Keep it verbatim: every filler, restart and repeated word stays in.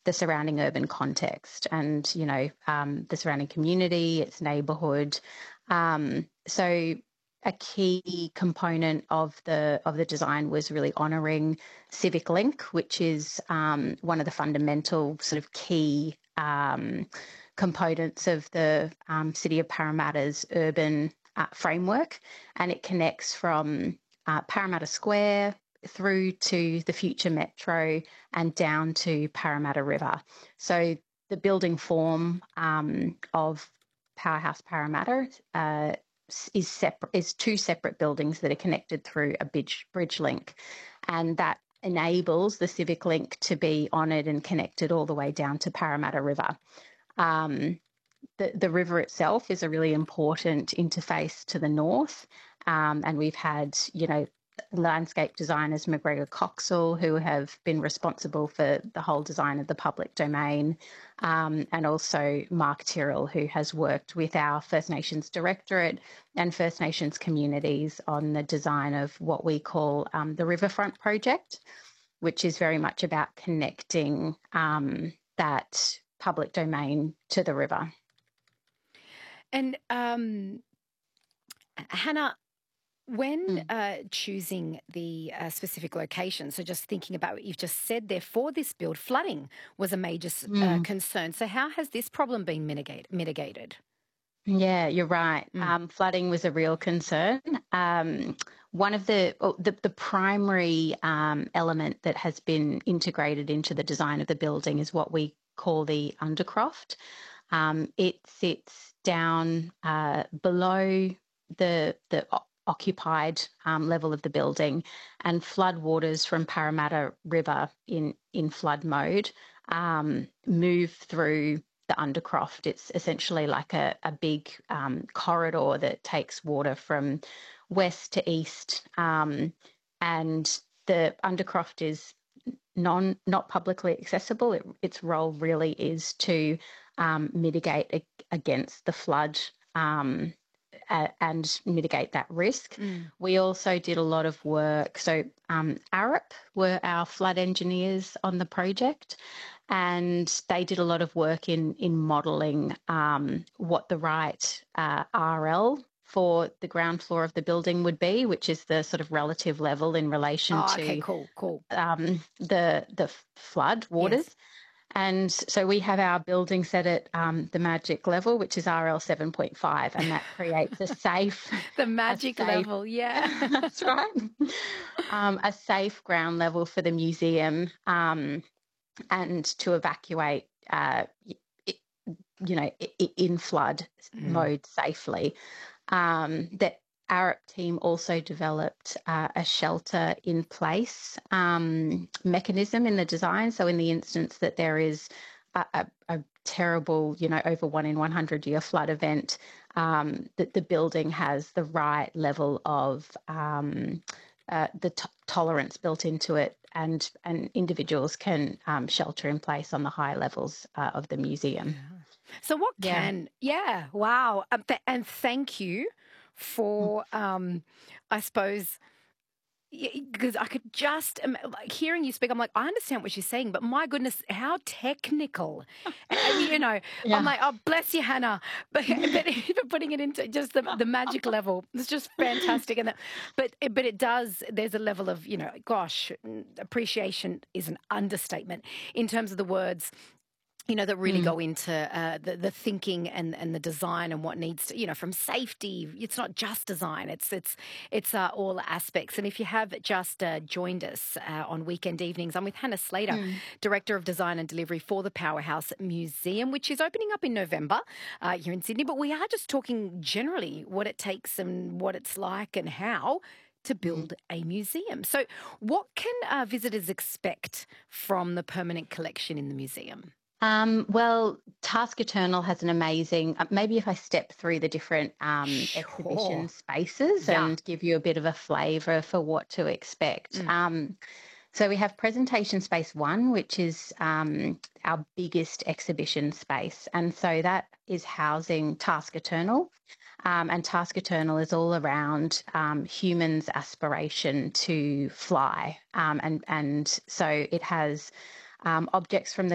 the surrounding urban context and, you know, um, the surrounding community, its neighbourhood. Um, so a key component of the of the design was really honouring civic link, which is um, one of the fundamental sort of key um, components of the um, City of Parramatta's urban uh, framework, and it connects from uh, Parramatta Square through to the future metro and down to Parramatta River. So the building form um, of Powerhouse Parramatta uh, is separate is two separate buildings that are connected through a bridge bridge link, and that enables the civic link to be honoured and connected all the way down to Parramatta River. Um, the the river itself is a really important interface to the north, um, and we've had you know landscape designers McGregor Coxall, who have been responsible for the whole design of the public domain, um, and also Mark Tyrrell, who has worked with our First Nations Directorate and First Nations communities on the design of what we call um, the Riverfront Project, which is very much about connecting um, that public domain to the river. And um, Hannah, when Mm. uh, choosing the uh, specific location, so just thinking about what you've just said there, for this build, flooding was a major uh, Mm. concern. So how has this problem been mitigate, mitigated? Yeah, you're right. Mm. Um, flooding was a real concern. Um, one of the, oh, the the primary um, element that has been integrated into the design of the building is what we call the undercroft. Um, it sits down uh, below the the o- occupied um, level of the building, and flood waters from Parramatta River in in flood mode um, move through the undercroft. It's essentially like a, a big um, corridor that takes water from west to east, um, and the undercroft is non not publicly accessible. It, its role really is to um, mitigate a, against the flood um, a, and mitigate that risk. Mm. We also did a lot of work. So um, Arup were our flood engineers on the project, and they did a lot of work in in modelling um, what the right uh, R L for the ground floor of the building would be, which is the sort of relative level in relation Oh, to okay, cool, cool. um, the the flood waters. Yes. And so we have our building set at um, the magic level, which is R L seven point five, and that creates a safe, The a magic safe, level, yeah. that's right, um, a safe ground level for the museum um, and to evacuate, uh, y- you know, i- in flood Mm. mode safely. Um, the Arup team also developed uh, a shelter in place um, mechanism in the design. So in the instance that there is a, a, a terrible, you know, over one in one hundred year flood event, um, that the building has the right level of um, uh, the t- tolerance built into it, and and individuals can um, shelter in place on the high levels uh, of the museum. So what Yeah. can, yeah, wow. Um, th- and thank you for, um, I suppose, because I could just, um, like, hearing you speak, I'm like, I understand what she's saying, but my goodness, how technical. And, you know, I'm Yeah. like, oh, bless you, Hannah. But, but for putting it into just the, the magic level, it's just fantastic. And that, but, but it does, there's a level of, you know, gosh, appreciation is an understatement in terms of the words, you know, that really Mm. go into uh, the, the thinking and, and the design and what needs to, you know, from safety. It's not just design. It's it's it's uh, all aspects. And if you have just uh, joined us uh, on weekend evenings, I'm with Hannah Slater, Mm. Director of Design and Delivery for the Powerhouse Museum, which is opening up in November uh, here in Sydney. But we are just talking generally what it takes and what it's like and how to build a museum. So what can uh, visitors expect from the permanent collection in the museum? Um, well, Task Eternal has an amazing, uh, maybe if I step through the different um, exhibition Sure. spaces Yeah. and give you a bit of a flavour for what to expect. Mm. Um, so we have Presentation Space One, which is um, our biggest exhibition space. And so that is housing Task Eternal. Um, and Task Eternal is all around um, humans' aspiration to fly. Um, and, and so it has um, objects from the